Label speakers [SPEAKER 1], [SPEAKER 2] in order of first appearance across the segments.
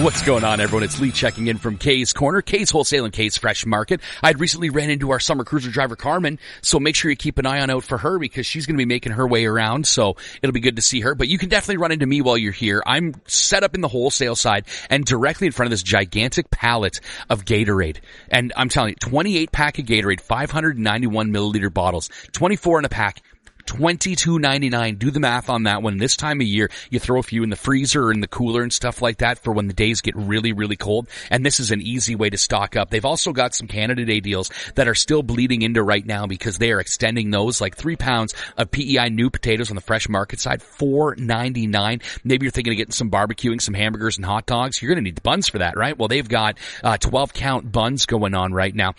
[SPEAKER 1] What's going on, everyone? It's Lee checking in from Kay's Corner, Kay's Wholesale and Kay's Fresh Market. I'd recently ran into our summer cruiser driver, Carmen, so make sure you keep an eye out for her because she's going to be making her way around, so it'll be good to see her. But you can definitely run into me while you're here. I'm set up in the wholesale side and directly in front of this gigantic pallet of Gatorade. And I'm telling you, 28-pack of Gatorade, 591 milliliter bottles, 24 in a pack. $22.99. Do the math on that one. This time of year, you throw a few in the freezer or in the cooler and stuff like that for when the days get really, really cold. And this is an easy way to stock up. They've also got some Canada Day deals that are still bleeding into right now because they are extending those, like 3 pounds of PEI new potatoes on the fresh market side, $4.99. Maybe you're thinking of getting some barbecuing, some hamburgers and hot dogs. You're going to need the buns for that, right? Well, they've got 12 count buns going on right now,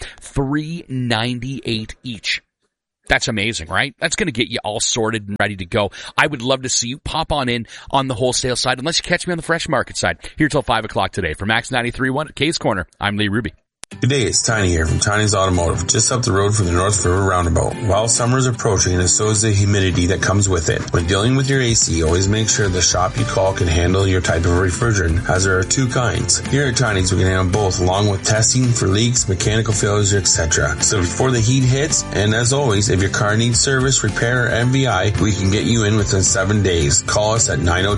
[SPEAKER 1] $3.98 each. That's amazing, right? That's going to get you all sorted and ready to go. I would love to see you pop on in on the wholesale side, unless you catch me on the fresh market side. Here till 5 o'clock today. For Max 93.1 at Kay's Corner, I'm Lee Ruby.
[SPEAKER 2] Good day, it's Tiny here from Tiny's Automotive, just up the road from the North River Roundabout. While summer is approaching, and so is the humidity that comes with it. When dealing with your AC, always make sure the shop you call can handle your type of refrigerant, as there are 2 kinds. Here at Tiny's, we can handle both, along with testing for leaks, mechanical failures, etc. So before the heat hits, and as always, if your car needs service, repair, or MVI, we can get you in within 7 days. Call us at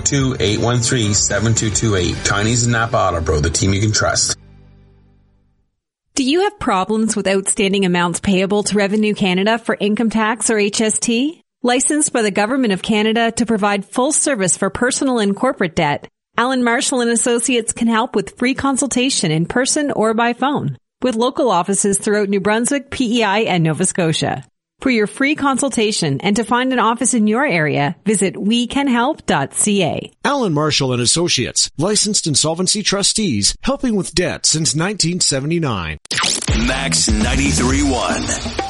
[SPEAKER 2] 902-813-7228. Tiny's and Napa Auto Pro, the team you can trust.
[SPEAKER 3] Do you have problems with outstanding amounts payable to Revenue Canada for income tax or HST? Licensed by the Government of Canada to provide full service for personal and corporate debt, Allen Marshall & Associates can help with free consultation in person or by phone, with local offices throughout New Brunswick, PEI, and Nova Scotia. For your free consultation and to find an office in your area, visit wecanhelp.ca.
[SPEAKER 4] Allen Marshall & Associates, licensed insolvency trustees, helping with debt since 1979.
[SPEAKER 5] Max 93.1.